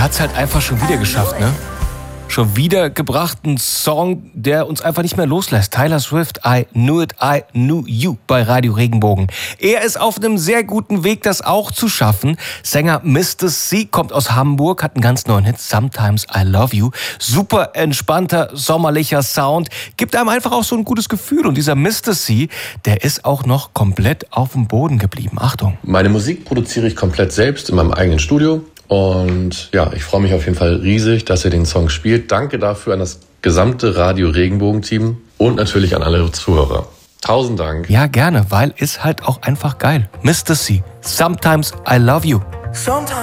hat's halt einfach schon wieder geschafft, ne? Schon wieder gebracht ein Song, der uns einfach nicht mehr loslässt. Taylor Swift, I Knew It, I Knew You bei Radio Regenbogen. Er ist auf einem sehr guten Weg, das auch zu schaffen. Sänger Mr. C kommt aus Hamburg, hat einen ganz neuen Hit, Sometimes I Love You. Super entspannter, sommerlicher Sound, gibt einem einfach auch so ein gutes Gefühl. Und dieser Mr. C, der ist auch noch komplett auf dem Boden geblieben. Achtung. Meine Musik produziere ich komplett selbst in meinem eigenen Studio. Und ja, ich freue mich auf jeden Fall riesig, dass ihr den Song spielt. Danke dafür an das gesamte Radio Regenbogen-Team und natürlich an alle Zuhörer. 1000 Dank. Ja, gerne, weil ist halt auch einfach geil. Mr. C, Sometimes I Love You.